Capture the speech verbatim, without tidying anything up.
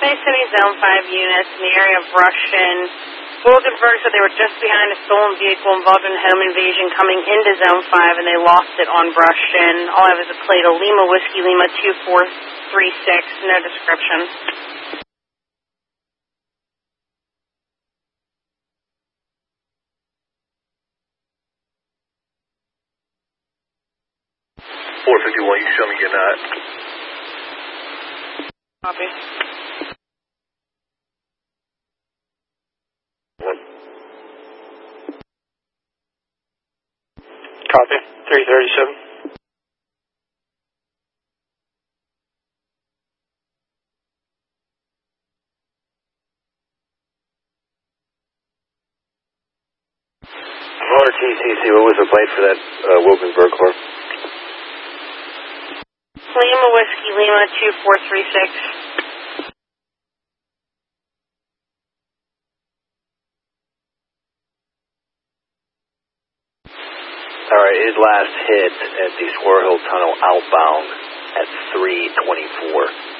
Bay City Zone five units in the area of Russian. Wilkinsburg said they were just behind a stolen vehicle involved in a home invasion coming into Zone five, and they lost it on Russian. All I have is a plate of Lima Whiskey Lima two four three six, no description. four fifty-one, you show me you're not. Copy. One. Copy. three thirty-seven. Motor T C C, what was the plate for that uh, Wilkinsburg car? Lima Whiskey Lima two four three six. Alright, his last hit at the Squirrel Hill Tunnel outbound at three twenty-four.